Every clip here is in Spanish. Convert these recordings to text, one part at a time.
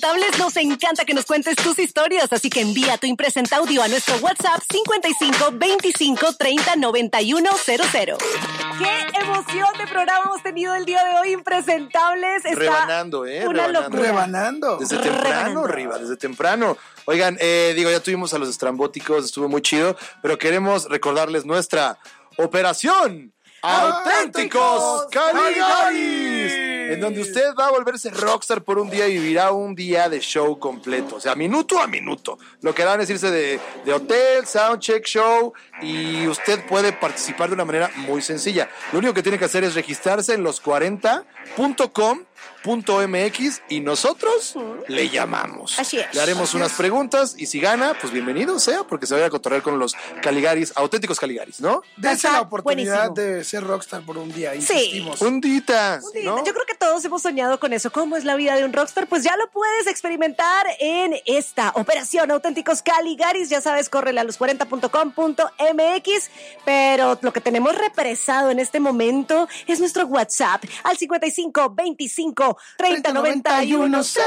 impresentables nos encanta que nos cuentes tus historias, así que envía tu impresenta audio a nuestro WhatsApp 55 25 30 91 00. ¡Qué emoción de programa hemos tenido el día de hoy, impresentables! Está rebanando, una locura. Rebanando. Desde temprano, Riva, desde temprano. Oigan, ya tuvimos a los estrambóticos, estuvo muy chido, pero queremos recordarles nuestra operación Auténticos Caligaris, en donde usted va a volverse rockstar por un día y vivirá un día de show completo, o sea, minuto a minuto. Lo que harán es irse de hotel, soundcheck, show, y usted puede participar de una manera muy sencilla. Lo único que tiene que hacer es registrarse en los40.com.mx y nosotros le llamamos. Así es. Le haremos unas preguntas y si gana, pues bienvenido sea, porque se vaya a cotorrear con los Caligaris, auténticos Caligaris, ¿no? Dense la oportunidad buenísimo de ser rockstar por un día, Sí. insistimos. Un dita, ¿no? Yo creo que todos hemos soñado con eso. ¿Cómo es la vida de un rockstar? Pues ya lo puedes experimentar en esta operación Auténticos Caligaris. Ya sabes, córrele a los40.com.mx. Pero lo que tenemos represado en este momento es nuestro WhatsApp al 55 25 30 91 00.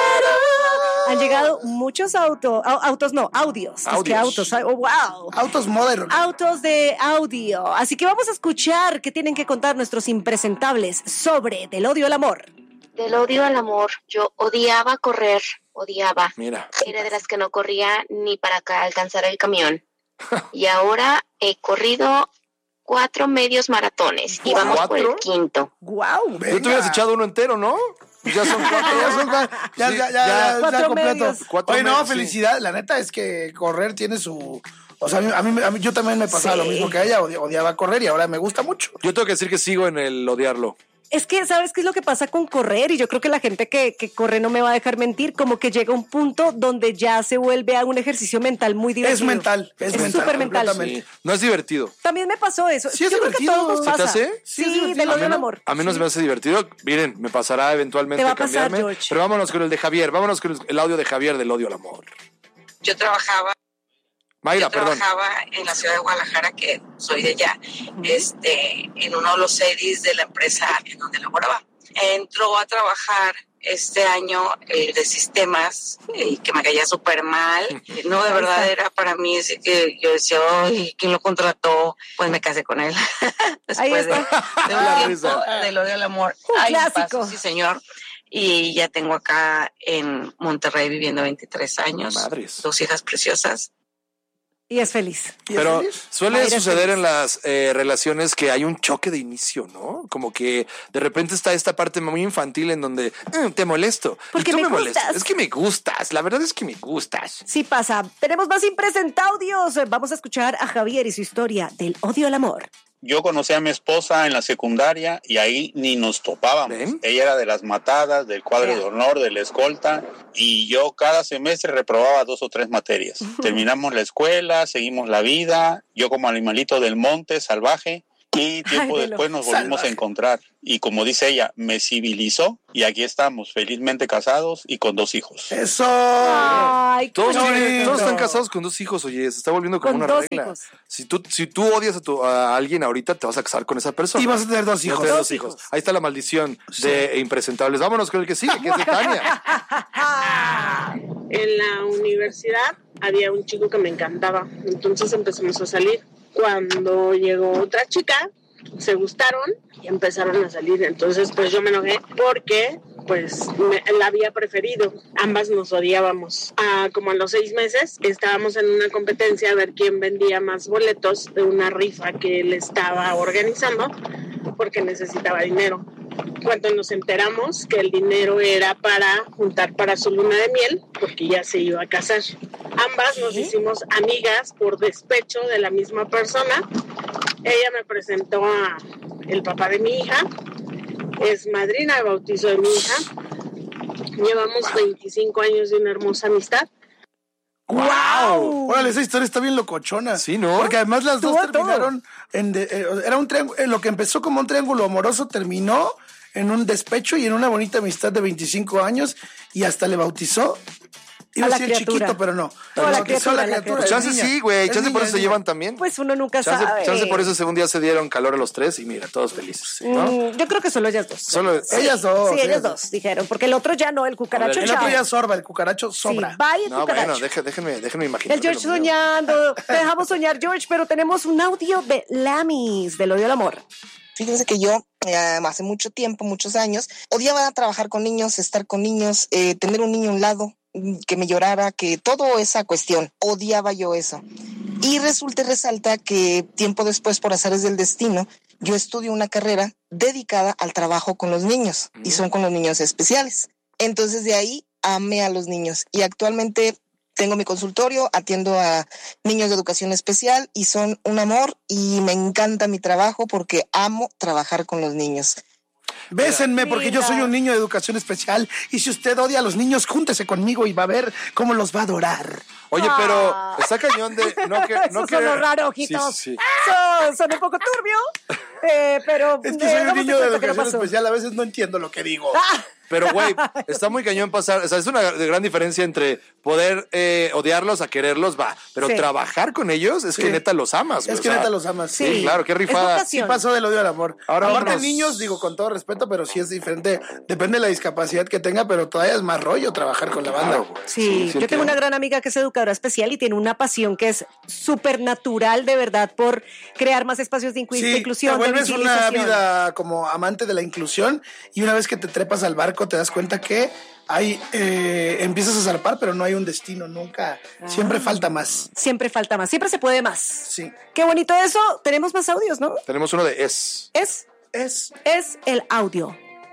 Han llegado muchos audios. Es que autos. Oh, wow. Autos modernos. Autos de audio. Así que vamos a escuchar qué tienen que contar nuestros impresentables sobre del odio al amor. Del odio al amor, yo odiaba correr, odiaba. Mira. Era de las que no corría ni para alcanzar el camión. Y ahora he corrido 4 medios maratones y vamos por el 5º. ¡Guau! Tú te hubieras echado uno entero, ¿no? Ya son 4. Ya cuatro completo. medios. Oye, no, medios, sí. felicidad. La neta es que correr tiene su... O sea, a mí yo también me pasaba Sí. lo mismo que a ella. Odiaba correr y ahora me gusta mucho. Yo tengo que decir que sigo en el odiarlo. Es que, ¿sabes qué es lo que pasa con correr? Y yo creo que la gente que corre no me va a dejar mentir, como que llega un punto donde ya se vuelve a un ejercicio mental muy divertido. Es mental. Es súper mental. completamente. Sí. No es divertido. También me pasó eso. Sí, es yo creo que a divertido. todos nos ¿Se te pasa. hace? Sí, es Sí, divertido. del odio al no- amor. A mí no se me hace divertido. Miren, me pasará eventualmente Te va a pasar, cambiarme. George. Pero vámonos con el de Javier. Vámonos con el audio de Javier del odio al amor. Yo trabajaba Mayra, perdón. en la ciudad de Guadalajara, que soy de allá, en uno de los series de la empresa en donde laboraba. Entró a trabajar este año de sistemas, que me caía súper mal. No, de verdad era para mí, así que yo decía, ay, ¿quién lo contrató? Pues me casé con él. Ahí Después de está. un tiempo del odio al amor. Un Ay, clásico. paso, sí, señor. Y ya tengo acá en Monterrey viviendo 23 años. Madres. 2 hijas preciosas. Y es feliz. ¿Y es Pero feliz? suele Mayra es suceder feliz. en las relaciones que hay un choque de inicio, ¿no? Como que de repente está esta parte muy infantil en donde te molesto. Porque y tú me me molestas. gustas. Es que me gustas. La verdad es que me gustas. Sí pasa. Tenemos más impresentaudios. Vamos a escuchar a Javier y su historia del odio al amor. Yo conocí a mi esposa en la secundaria y ahí ni nos topábamos. ¿Ven? Ella era de las matadas, del cuadro de honor, de la escolta, y yo cada semestre reprobaba 2 o 3 materias. Terminamos la escuela, seguimos la vida, yo como animalito del monte, salvaje, y tiempo Ay, después nos salvaje. volvimos a encontrar. Y como dice ella, me civilizó y aquí estamos, felizmente casados y con 2 hijos. Eso. Ay, qué Todos, bonito. todos están casados con 2 hijos, oye, se está volviendo como Con una 2 regla. hijos. Si tú odias a alguien ahorita, te vas a casar con esa persona. Y vas a tener 2 Vas a hijos. tener 2 2 hijos. hijos. Ahí está la maldición de impresentables. Vámonos con el que sigue, que es de Tania. En la universidad había un chico que me encantaba, entonces empezamos a salir. Cuando llegó otra chica, se gustaron y empezaron a salir. Entonces pues yo me enojé porque pues la había preferido. Ambas nos odiábamos. Como a los 6 meses estábamos en una competencia a ver quién vendía más boletos de una rifa que él estaba organizando porque necesitaba dinero. Cuando nos enteramos que el dinero era para juntar para su luna de miel, porque ya se iba a casar. Ambas nos hicimos amigas por despecho de la misma persona. Ella me presentó a el papá de mi hija, es madrina de bautizo de mi hija. Llevamos 25 años de una hermosa amistad. ¡Wow! Órale, esa historia está bien locochona. Sí, ¿no? Porque además las dos Tuvo terminaron era un triángulo, lo que empezó como un triángulo amoroso terminó en un despecho y en una bonita amistad de 25 años y hasta le bautizó Iba A a la decir criatura. chiquito, pero no. No, a la No, que criatura, sola la criatura. criatura. es Chance niña. sí, güey. Es Chance por niña, eso se es llevan niña. también. Pues uno nunca sabe. Chance por eso un día se dieron calor a los tres y mira, todos felices. ¿no? Yo creo que solo ellas dos. Solo Ellas dos. Sí, ellas dos, dijeron. Porque el otro ya no, el cucaracho, A ver, El otro chao. ya sorba, el cucaracho Sí, sobra. bye el No, cucaracho. bueno, déjenme imaginar. El George soñando. Te dejamos soñar, George, pero tenemos un audio de Lamis, del odio al amor. Fíjense que yo hace mucho tiempo, muchos años, odiaba trabajar con niños, estar con niños, tener un niño a un lado, que me llorara, que toda esa cuestión, odiaba yo eso. Y resalta que tiempo después, por azares del destino, yo estudio una carrera dedicada al trabajo con los niños, y son con los niños especiales. Entonces de ahí amé a los niños, y actualmente tengo mi consultorio, atiendo a niños de educación especial y son un amor y me encanta mi trabajo porque amo trabajar con los niños. Bésenme porque yo soy un niño de educación especial y si usted odia a los niños, júntese conmigo y va a ver cómo los va a adorar. Oye, pero está cañón de... Eso sonó raro, ojitos. Sí. Son un poco turbio, pero... Es que soy un damos niño de cuenta que no educación pasó. especial, a veces no entiendo lo que digo. Pero, güey, está muy cañón pasar. O sea, es una gran diferencia entre poder odiarlos a quererlos, va. Pero Sí. trabajar con ellos es que neta los amas, güey. Es que o sea, neta los amas. Sí, Sí. claro, qué Es rifada. vocación. Sí pasó del odio al amor. Ahora Aparte vámonos. niños, digo con todo respeto, pero sí es diferente. Depende de la discapacidad que tenga, pero todavía es más rollo trabajar con la banda. Claro, güey. Sí, yo tengo entiendo. una gran amiga que es educadora especial y tiene una pasión que es súper natural, de verdad, por crear más espacios de Sí, inclusión, te de vuelves una visibilización. vida como amante de la inclusión y una vez que te trepas al barco te das cuenta que hay, empiezas a zarpar, pero no hay un destino nunca. Siempre falta más. Siempre falta más, siempre se puede más. Sí. Qué bonito eso. Tenemos más audios, ¿no? Tenemos uno de Es. Es el audio.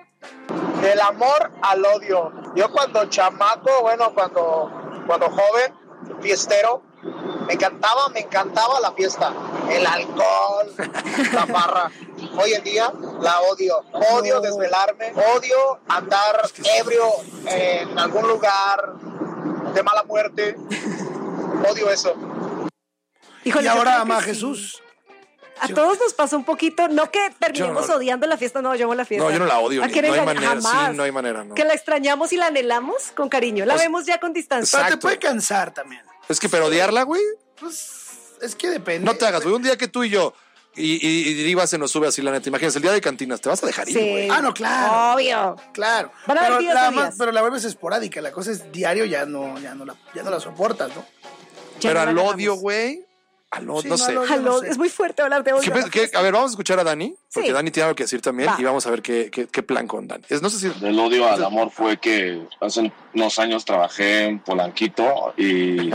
Del amor al odio. Yo cuando chamaco, bueno, cuando joven, fiestero, me encantaba la fiesta, el alcohol, la farra. Hoy en día la odio desvelarme, odio andar ebrio en algún lugar de mala muerte, odio eso. Híjole, Y yo ahora creo ama a que sí. Jesús. A todos nos pasa un poquito, no que terminemos Yo no. odiando la fiesta, no, yo amo la fiesta. No, yo no la odio. ¿A No quién hay engaña? manera. Jamás. Sí, no hay manera. No. Que la extrañamos y la anhelamos con cariño. La Pues, vemos ya con distancia. Pero te Exacto. puede cansar también. Es que, pero odiarla, güey, Pues es que depende. no te hagas, güey. Un día que tú y yo y Riva se nos sube así, la neta. Imagínate, el día de cantinas, te vas a dejar ir, Sí. güey. Ah, no, claro. Obvio. Claro. Van a haber Pero días la de días. pero la vuelves esporádica. La cosa es diario, ya no la soportas, ¿no? Ya Pero no la al agarramos. odio, güey. Sí, no sé. al odio. Jalo, no sé. es muy fuerte hablar de odio. A ver, vamos a escuchar a Dani, porque Sí. Dani tiene algo que decir también, Va. y vamos a ver qué plan con Dani. No sé si... Del odio al amor fue que hace unos años trabajé en Polanquito y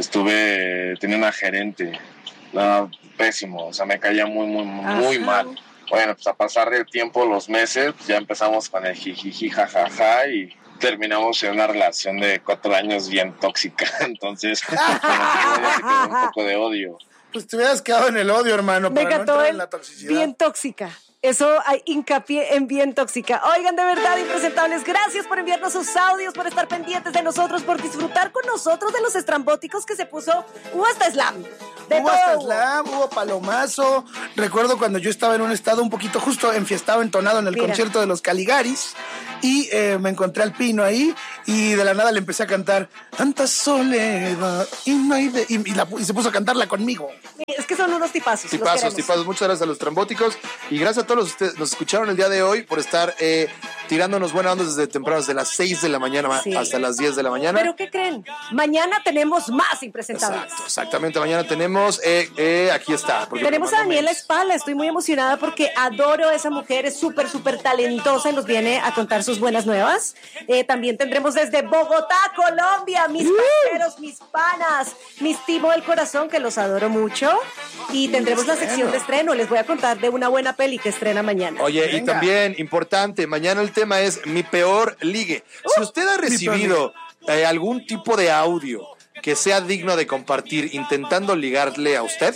tenía una gerente, pésimo, o sea, me caía muy Ajá. mal. Bueno, pues a pasar del tiempo, los meses, pues ya empezamos con el jijiji, jajaja y terminamos en una relación de 4 años bien tóxica. Entonces, como que ya se quedó un poco de odio. Pues te hubieras quedado en el odio, hermano, Me para no encantó entrar en el la toxicidad. bien tóxica. Eso hay hincapié en bien tóxica. Oigan, de verdad, impresentables, gracias por enviarnos sus audios, por estar pendientes de nosotros, por disfrutar con nosotros de los estrambóticos que se puso. Hubo hasta slam. De Hubo todo hasta hubo. slam, hubo palomazo. Recuerdo cuando yo estaba en un estado un poquito justo enfiestado, entonado en el Mira. concierto de los Caligaris. Y me encontré al Pino ahí y de la nada le empecé a cantar Tanta soledad y no hay de... y se puso a cantarla conmigo. Es que son unos tipazos. los Tipazos, queremos. tipazos. Muchas gracias a los trambóticos y gracias a todos los que ustedes nos escucharon el día de hoy por estar tirándonos buena onda desde temprano, desde las 6 de la mañana Sí. hasta las 10 de la mañana. ¿Pero qué creen? Mañana tenemos más impresentables. Exacto, exactamente. Mañana tenemos, aquí está. porque Tenemos me a mandó Daniela mails. Espala, estoy muy emocionada porque adoro a esa mujer, es súper talentosa y nos viene a contar sus buenas nuevas. También tendremos desde Bogotá, Colombia, mis parceros, mis panas, mis timo del corazón, que los adoro mucho. Y tendremos la sección de estreno, les voy a contar de una buena peli que estrena mañana. Oye, y Venga. también, importante, mañana el tema es mi peor ligue. Si usted ha recibido algún tipo de audio que sea digno de compartir intentando ligarle a usted,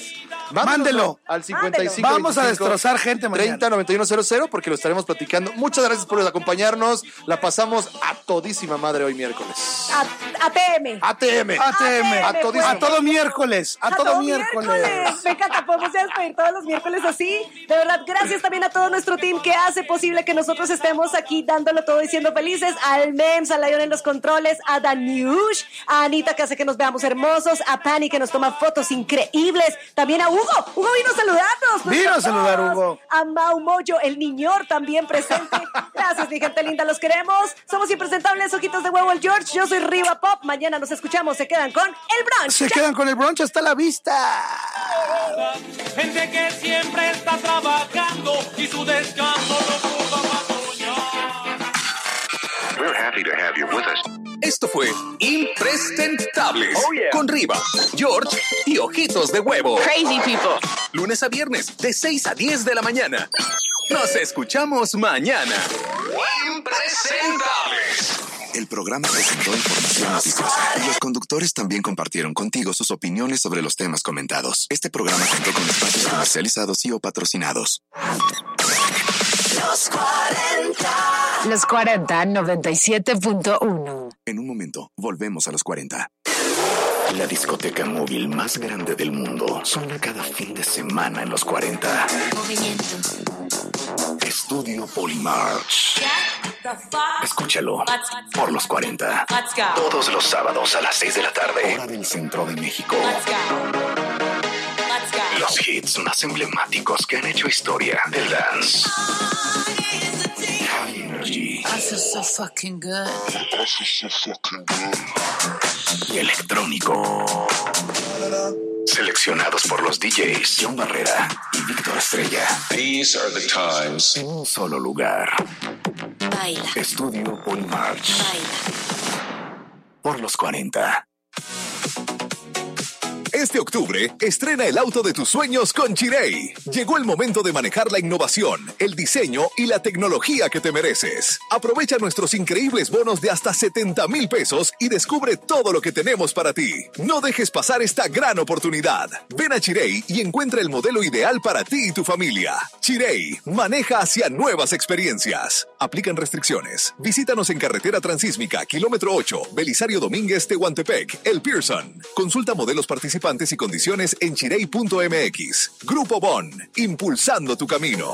Mándelo. Al 55. Vamos a destrozar gente mañana. 30-9100 porque lo estaremos platicando. Muchas gracias por acompañarnos. La pasamos a todísima madre hoy miércoles. ATM. A todo miércoles. A todo miércoles. Me encanta, podemos ya despedir todos los miércoles así. De verdad, gracias también a todo nuestro team que hace posible que nosotros estemos aquí dándolo todo y siendo felices. Al Mems, a Lion en los controles, a Daniush, a Anita que hace que nos veamos hermosos, a Pani que nos toma fotos increíbles, también a Hugo. Hugo vino a saludarnos. Vino a saludar, Hugo. A Mau Moyo, el niñor también presente. Gracias, mi gente linda, los queremos. Somos impresentables, ojitos de huevo, el George. Yo soy Riva Pop. Mañana nos escuchamos. Se quedan con el brunch. Se quedan con el brunch. Hasta la vista. Gente que siempre está trabajando y su descanso lo ocupa para soñar. We're happy to have you with us. Esto fue Impresentables con Riva, George y Ojitos de Huevo. Crazy people. Lunes a viernes de 6 a 10 de la mañana. Nos escuchamos mañana. Impresentables. El programa presentó información noticiosa y los conductores también compartieron contigo sus opiniones sobre los temas comentados. Este programa contó con espacios comercializados y o patrocinados. Los 40. Los 40, 97.1. En un momento, volvemos a los 40. La discoteca móvil más grande del mundo suena cada fin de semana en los 40. Movimiento. Estudio Polymarch. Escúchalo por los 40. Todos los sábados a las 6 de la tarde. Hora del Centro de México. Los hits más emblemáticos que han hecho historia del dance. High Energy. I feel so fucking good. Y electrónico. Seleccionados por los DJs John Barrera y Víctor Estrella. These are the times. En un solo lugar. Baila. Estudio Polymarch. Baila. Por los 40. Este octubre, estrena el auto de tus sueños con Chirey. Llegó el momento de manejar la innovación, el diseño y la tecnología que te mereces. Aprovecha nuestros increíbles bonos de hasta 70,000 pesos y descubre todo lo que tenemos para ti. No dejes pasar esta gran oportunidad. Ven a Chirey y encuentra el modelo ideal para ti y tu familia. Chirey, maneja hacia nuevas experiencias. Aplican restricciones. Visítanos en Carretera Transísmica, kilómetro 8, Belisario Domínguez, Tehuantepec, El Pearson. Consulta modelos participantes y condiciones en chirey.mx. Grupo Bon, impulsando tu camino.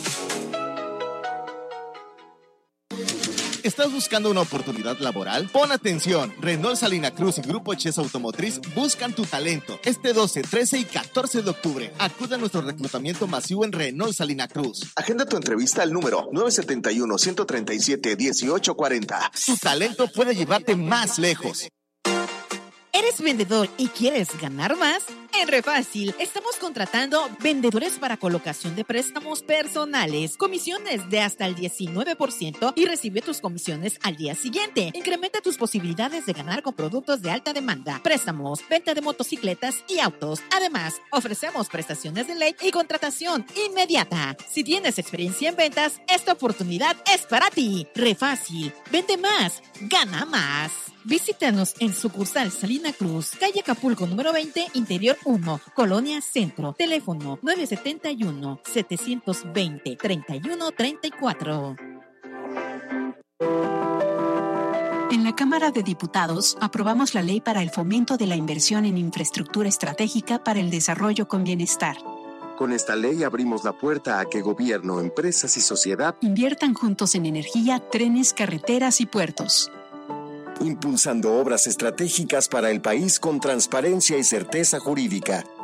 ¿Estás buscando una oportunidad laboral? Pon atención. Renault Salina Cruz y Grupo Chesa Automotriz buscan tu talento. Este 12, 13 y 14 de octubre, acude a nuestro reclutamiento masivo en Renault Salina Cruz. Agenda tu entrevista al número 971-137-1840. Tu talento puede llevarte más lejos. ¿Eres vendedor y quieres ganar más? En Refácil estamos contratando vendedores para colocación de préstamos personales, comisiones de hasta el 19% y recibe tus comisiones al día siguiente. Incrementa tus posibilidades de ganar con productos de alta demanda, préstamos, venta de motocicletas y autos. Además, ofrecemos prestaciones de ley y contratación inmediata. Si tienes experiencia en ventas, esta oportunidad es para ti. Refácil, vende más, gana más. Visítanos en sucursal Salina Cruz, calle Acapulco número 20, Interior 1, Colonia Centro. Teléfono 971-720-3134. En la Cámara de Diputados aprobamos la ley para el fomento de la inversión en infraestructura estratégica para el desarrollo con bienestar. Con esta ley abrimos la puerta a que gobierno, empresas y sociedad inviertan juntos en energía, trenes, carreteras y puertos. Impulsando obras estratégicas para el país con transparencia y certeza jurídica.